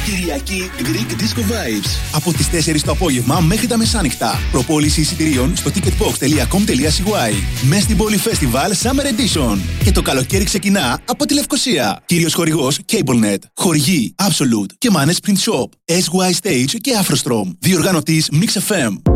Κυριακή Greek Disco Vibes. Από τις 4 το απόγευμα μέχρι τα μεσάνυχτα. Προπόληση εισιτηρίων στο ticketbox.com.cy. Μες στην πόλη Festival Summer Edition. Και το καλοκαίρι ξεκινά από τη Λευκοσία. Κύριος χορηγός CableNet. Χορηγοί Absolute και Manes Print Shop. SY Stage και Afrostrom. Διοργανωτής Mix FM.